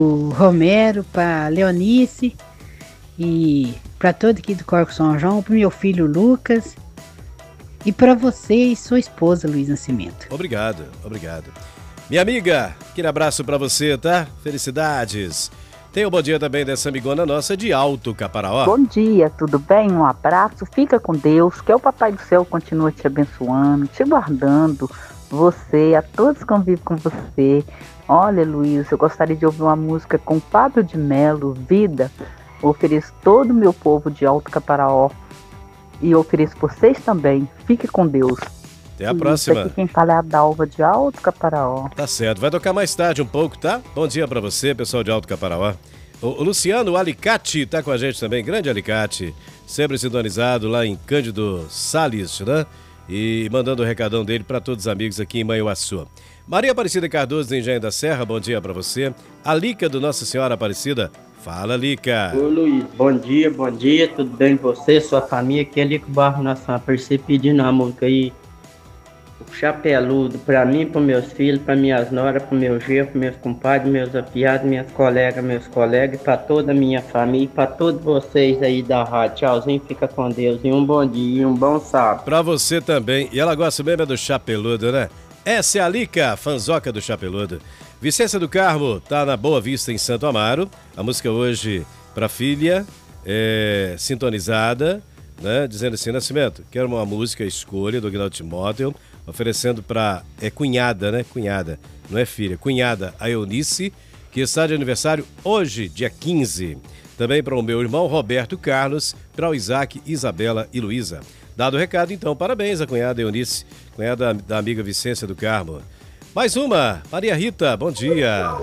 Romero, para Leonice e para todo aqui do Corpo São João, para meu filho Lucas e para você e sua esposa, Luiz Nascimento. Obrigado, obrigado. Minha amiga, aquele abraço para você, tá? Felicidades. Tem um bom dia também dessa amigona nossa de Alto Caparaó. Bom dia, tudo bem? Um abraço, fica com Deus, que o Papai do Céu continue te abençoando, te guardando, você, a todos que convivem com você. Olha, Luiz, eu gostaria de ouvir uma música com Pablo de Melo, Vida. Eu ofereço todo o meu povo de Alto Caparaó e eu ofereço vocês também. Fique com Deus. Até a próxima. Aqui quem fala é a Dalva de Alto Caparaó. Tá certo, vai tocar mais tarde um pouco, tá? Bom dia pra você, pessoal de Alto Caparaó. O Luciano Alicate tá com a gente também, grande Alicate, sempre sintonizado lá em Cândido Salles, né? E mandando o recadão dele para todos os amigos aqui em Manhuaçu. Maria Aparecida Cardoso do Engenho da Serra, bom dia pra você. A Lica do Nossa Senhora Aparecida, fala Lica. Ô Luiz, bom dia, tudo bem com você, sua família? Aqui é Lico Barro Nação, apareci pedindo uma música aí. O Chapeludo, pra mim, pros meus filhos, pra minhas noras, pro meu genro, pros meus compadres, meus afiados, minhas colegas, meus colegas, pra toda a minha família, pra todos vocês aí da rádio. Tchauzinho, fica com Deus e um bom dia e um bom sábado. Pra você também. E ela gosta mesmo do Chapeludo, né? Essa é a Lica, fanzoca do Chapeludo. Vicência do Carmo tá na Boa Vista, em Santo Amaro. A música hoje pra filha, sintonizada, né? Dizendo assim, Nascimento, quero uma música escolha do Aguinaldo Timóteo, oferecendo para cunhada, né? Cunhada, não é filha, cunhada, a Eunice, que está de aniversário hoje, dia 15. Também para o meu irmão Roberto Carlos, para o Isaac, Isabela e Luísa. Dado o recado, então, parabéns à cunhada Eunice, cunhada da amiga Vicência do Carmo. Mais uma, Maria Rita, bom dia.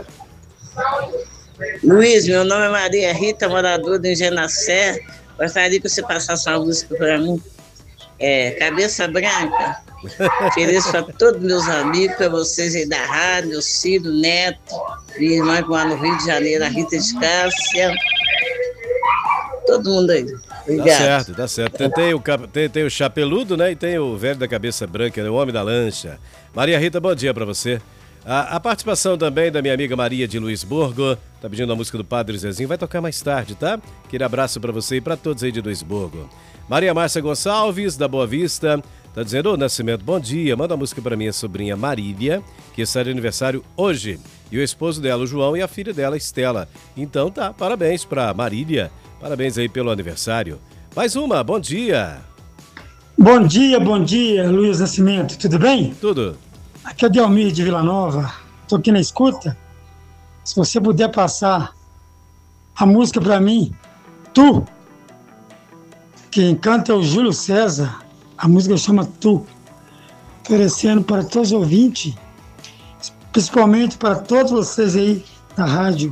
Luiz, meu nome é Maria Rita, moradora do Engenho da Serra. Gostaria que você passasse uma música para mim. Cabeça Branca. Ofereço para todos meus amigos, para vocês aí da rádio, meu filho, neto, minha irmã que mora no Rio de Janeiro, a Rita de Cássia. Todo mundo aí. Obrigado. Tá certo. Tem o Chapeludo, né? E tem o velho da cabeça branca, né? O homem da lancha. Maria Rita, bom dia para você. A participação também da minha amiga Maria de Luisburgo, tá pedindo a música do Padre Zezinho, vai tocar mais tarde, tá? Aquele abraço para você e para todos aí de Luisburgo. Maria Márcia Gonçalves, da Boa Vista, tá dizendo, ô Nascimento, bom dia, manda a música para minha sobrinha Marília, que está de aniversário hoje, e o esposo dela, o João, e a filha dela, Estela. Então tá, parabéns para Marília, parabéns aí pelo aniversário. Mais uma, bom dia. Bom dia, Luiz Nascimento, tudo bem? Tudo. Aqui é o Delmir de Vila Nova, tô aqui na escuta. Se você puder passar a música para mim, Tu. Quem canta é o Júlio César, a música chama Tu. Oferecendo para todos os ouvintes, principalmente para todos vocês aí da rádio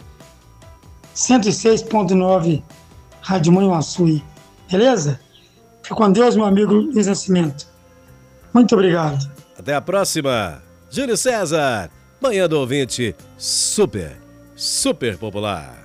106.9, Rádio Manhuaçu, beleza? Fica com Deus, meu amigo Luiz Nascimento. Muito obrigado. Até a próxima. Júlio César, manhã do ouvinte, super popular.